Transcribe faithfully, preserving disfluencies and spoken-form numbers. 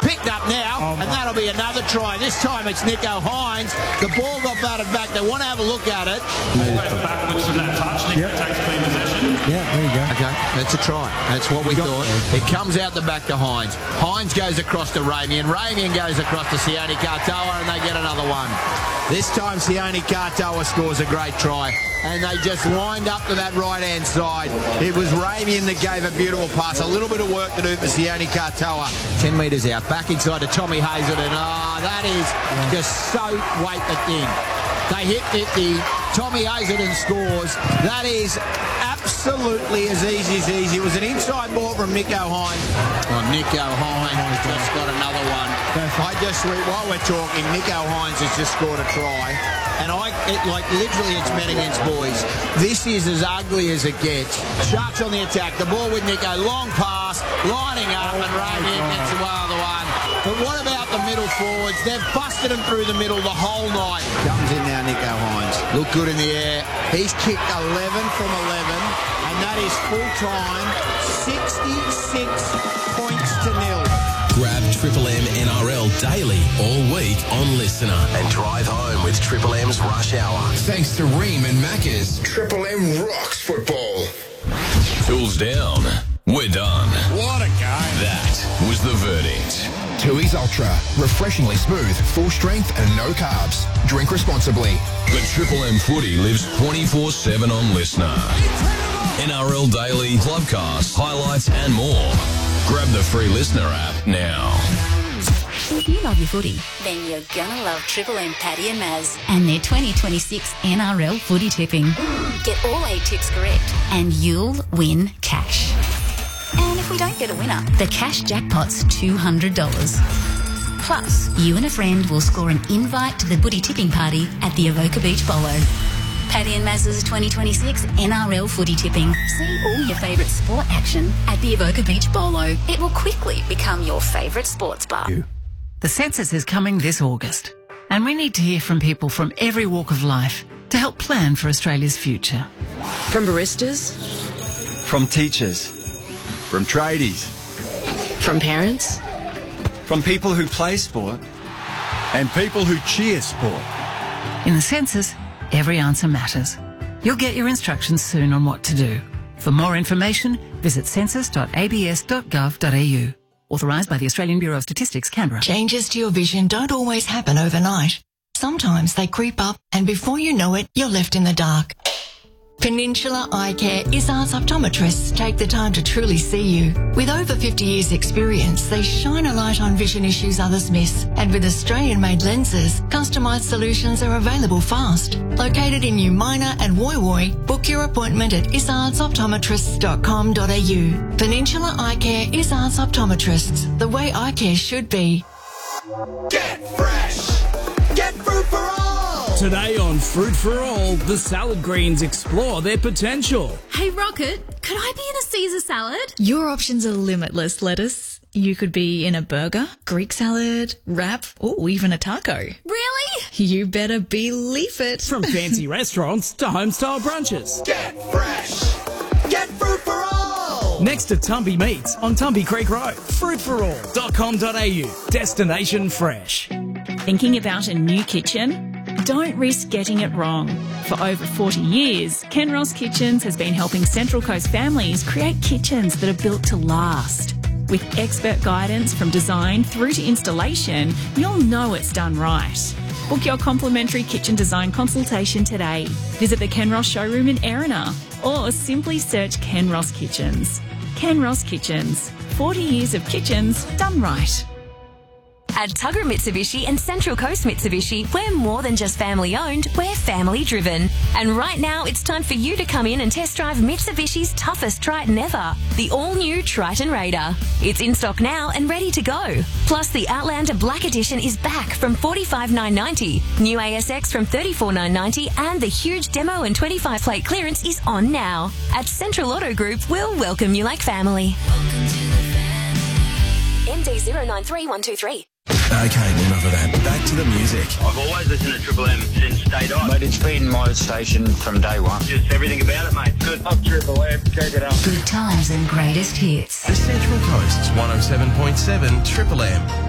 picked up now, oh, and that'll be another try. This time it's Nicho Hynes. The ball got batted back. They want to have a look at it. Backwards from that touch. Nicho yep. takes clean possession. Yeah, there you go. Okay, that's a try. That's what we thought. It comes out the back to Hynes. Hynes goes across to Ramian. Ramian goes across to Sione Katoa, and they get another one. This time Sione Katoa scores a great try, and they just lined up to that right-hand side. It was Ramian that gave a beautiful pass. A little bit of work to do for Sione Katoa. Ten metres out, back inside to Tommy Hazelton. Oh, that is just so weight the thing. They hit it, the Tommy Hazelton scores. That is absolutely as easy as easy. It was an inside ball from Nicho Hynes. Oh, Nicho Hynes just got another one. I just, while we're talking, Nicho Hynes has just scored a try. And I, it, like, literally it's men against boys. This is as ugly as it gets. Sharks on the attack. The ball with Nicho. Long pass, lining up, and Ramian gets the one other one. But what about the middle forwards? They've busted him through the middle the whole night. Comes in now, Nicho Hynes. Look good in the air. He's kicked eleven from eleven, and that is full time. sixty-six points to nil. Grab Triple M N R L daily all week on Listener and drive home with Triple M's Rush Hour. Thanks to Ream and Macca's. Triple M rocks football. Tools down. We're done. What a game. That was the verdict. Tooheys Ultra. Refreshingly smooth, full strength and no carbs. Drink responsibly. The Triple M footy lives twenty-four seven on Listener. N R L Daily, Clubcast, highlights and more. Grab the free Listener app now. If you love your footy, then you're gonna love Triple M Paddy and Maz and their twenty twenty-six N R L footy tipping. Get all eight tips correct and you'll win cash. And if we don't get a winner, the cash jackpot's two hundred dollars. Plus, you and a friend will score an invite to the footy tipping party at the Avoca Beach Bolo. Paddy and Maz's twenty twenty-six N R L footy tipping. See all your favourite sport action at the Avoca Beach Bolo. It will quickly become your favourite sports bar. The census is coming this August, and we need to hear from people from every walk of life to help plan for Australia's future. From baristas, from teachers, from tradies, from parents, from people who play sport, and people who cheer sport. In the census, every answer matters. You'll get your instructions soon on what to do. For more information, visit census dot a b s dot gov dot a u. Authorised by the Australian Bureau of Statistics, Canberra. Changes to your vision don't always happen overnight. Sometimes they creep up and before you know it, you're left in the dark. Peninsula Eye Care Izzard's optometrists take the time to truly see you. With over fifty years experience, they shine a light on vision issues others miss. And with Australian-made lenses, customised solutions are available fast. Located in New Minor and Woy Woy, book your appointment at izzards optometrists dot com dot a u. Peninsula Eye Care Izzard's optometrists, the way eye care should be. Get fresh! Get fruit for all! Today on Fruit for All, the salad greens explore their potential. Hey Rocket, could I be in a Caesar salad? Your options are limitless, lettuce. You could be in a burger, Greek salad, wrap, or even a taco. Really? You better believe it. From fancy restaurants to home-style brunches. Get fresh! Get fruit for all! Next to Tumbie Meats on Tumbie Creek Road. fruit for all dot com dot a u. Destination fresh. Thinking about a new kitchen? Don't risk getting it wrong. For over forty years, Ken Ross Kitchens has been helping Central Coast families create kitchens that are built to last. With expert guidance from design through to installation, you'll know it's done right. Book your complimentary kitchen design consultation today. Visit the Ken Ross showroom in Erina or simply search Ken Ross Kitchens. Ken Ross Kitchens. forty years of kitchens done right. At Tuggerah Mitsubishi and Central Coast Mitsubishi, we're more than just family owned, we're family driven. And right now, it's time for you to come in and test drive Mitsubishi's toughest Triton ever, the all-new Triton Raider. It's in stock now and ready to go. Plus, the Outlander Black Edition is back from forty-five thousand nine hundred ninety dollars, new A S X from thirty-four thousand nine hundred ninety dollars, and the huge demo and twenty-five plate clearance is on now. At Central Auto Group, we'll welcome you like family. M D zero nine three one two three. Okay, enough of that. Back to the music. I've always listened to Triple M since day dot. Mate, it's been my station from day one. Just everything about it, mate. Good. Up Triple M, keep it up. Good times and greatest hits. The Central Coast's one oh seven point seven Triple M.